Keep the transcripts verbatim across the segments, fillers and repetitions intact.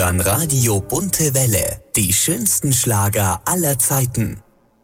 hören Radio Bunte Welle, die schönsten Schlager aller Zeiten.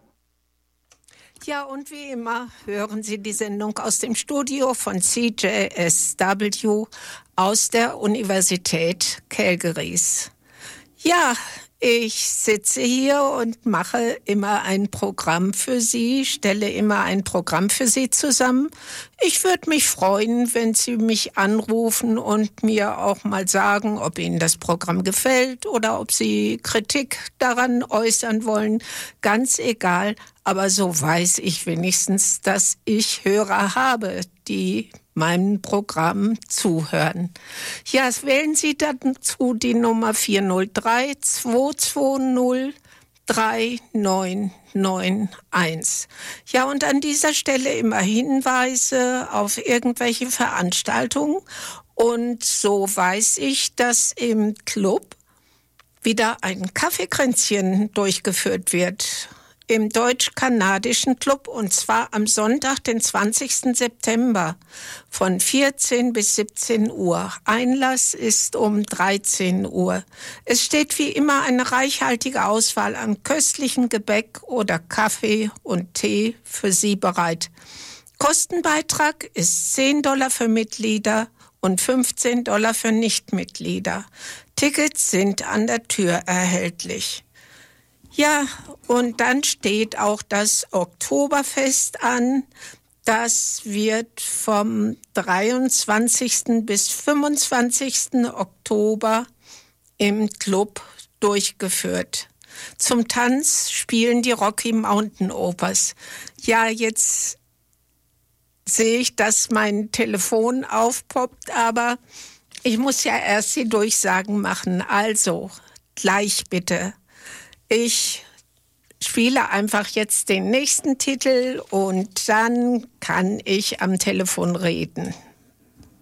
Ja, und wie immer hören Sie die Sendung aus dem Studio von C J S W aus der Universität Calgarys. Ja, ich sitze hier und mache immer ein Programm für Sie, stelle immer ein Programm für Sie zusammen. Ich würde mich freuen, wenn Sie mich anrufen und mir auch mal sagen, ob Ihnen das Programm gefällt oder ob Sie Kritik daran äußern wollen. Ganz egal, aber so weiß ich wenigstens, dass ich Hörer habe, die meinem Programm zuhören. Ja, wählen Sie dazu die Nummer vier null drei, zwei zwei null, drei neun neun eins. Ja, und an dieser Stelle immer Hinweise auf irgendwelche Veranstaltungen. Und so weiß ich, dass im Club wieder ein Kaffeekränzchen durchgeführt wird. Im Deutsch-Kanadischen Club, und zwar am Sonntag, den zwanzigsten September von vierzehn bis siebzehn Uhr. Einlass ist um dreizehn Uhr. Es steht wie immer eine reichhaltige Auswahl an köstlichem Gebäck oder Kaffee und Tee für Sie bereit. Kostenbeitrag ist zehn Dollar für Mitglieder und fünfzehn Dollar für Nichtmitglieder. Tickets sind an der Tür erhältlich. Ja, und dann steht auch das Oktoberfest an. Das wird vom dreiundzwanzigsten bis fünfundzwanzigsten Oktober im Club durchgeführt. Zum Tanz spielen die Rocky Mountain Opers. Ja, jetzt sehe ich, dass mein Telefon aufpoppt, aber ich muss ja erst die Durchsagen machen. Also, gleich bitte. Ich spiele einfach jetzt den nächsten Titel und dann kann ich am Telefon reden.